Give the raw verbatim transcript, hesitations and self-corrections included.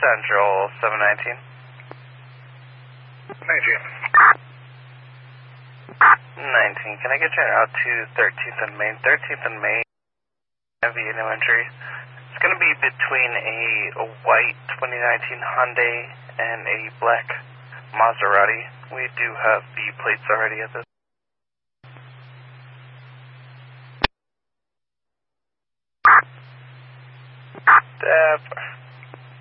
Central, seven nineteen. nineteen. nineteen, can I get you out to thirteenth and Main? thirteenth and Main, heavy new entry. It's going to be between a, a white twenty nineteen Hyundai and a black Maserati. We do have the plates already at this. Def.